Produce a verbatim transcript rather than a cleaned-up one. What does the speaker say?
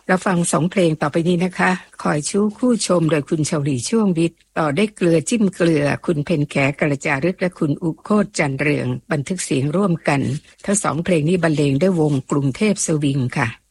เราฟังสองเพลงต่อไปนี้นะคะคอยชู้คู่ชมโดยคุณเฉลีช่วงวิทย์ต่อได้เกลือจิ้มเกลือคุณเพ็ญแขกระจารึกและคุณอุโคตจันเรืองบันทึกเสียงร่วมกันทั้งสองเพลงนี้บรรเลงด้วยวงกรุงเทพสวิงค่ะ